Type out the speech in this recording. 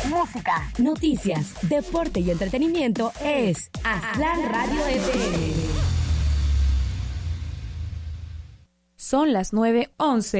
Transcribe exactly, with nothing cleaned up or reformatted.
música, noticias, deporte y entretenimiento es Aztlán Radio F M. Son las nueve once.